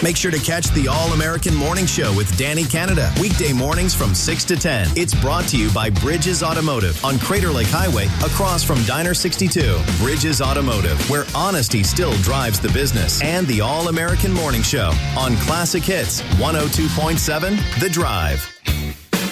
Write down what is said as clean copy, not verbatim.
Make sure to catch the All-American Morning Show with Danny Canada, weekday mornings from 6 to 10. It's brought to you by Bridges Automotive on Crater Lake Highway across from Diner 62. Bridges Automotive, where honesty still drives the business. And the All-American Morning Show on Classic Hits 102.7 The Drive.